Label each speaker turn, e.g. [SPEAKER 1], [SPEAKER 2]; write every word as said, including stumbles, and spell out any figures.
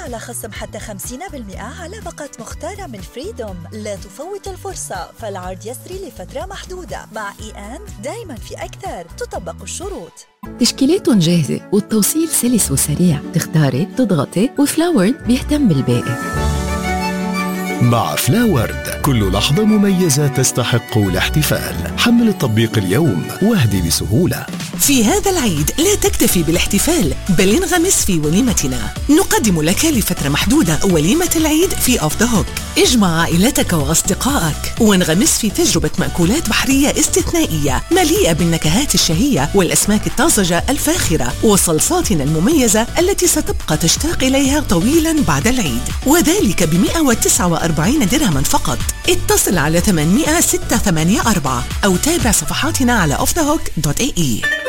[SPEAKER 1] على خصم حتى خمسين بالمئة على باقة مختارة من فريدوم. لا تفوت الفرصة، فالعرض يسري لفترة محدودة. مع إي أند دايما في أكثر، تطبق الشروط.
[SPEAKER 2] تشكيلاتهم جاهزة والتوصيل سلس وسريع، تختاري تضغطي وفلاورد بيهتم بالباقي.
[SPEAKER 3] مع فلاورد كل لحظة مميزة تستحق الاحتفال. حمل التطبيق اليوم واهدي بسهولة.
[SPEAKER 4] في هذا العيد لا تكتفي بالاحتفال، بل انغمس في وليمتنا. نقدم لك لفترة محدودة وليمة العيد في أوف ذا هوك. اجمع عائلتك وأصدقائك وانغمس في تجربة مأكولات بحرية استثنائية مليئة بالنكهات الشهية والأسماك الطازجة الفاخرة وصلصاتنا المميزة التي ستبقى تشتاق إليها طويلا بعد العيد، وذلك ب مئة وتسعة وأربعين درهما فقط. اتصل على ثمانمئة ستة ثمانية أربعة أو تابع صفحاتنا على اوف ذا هوك دوت اي اي.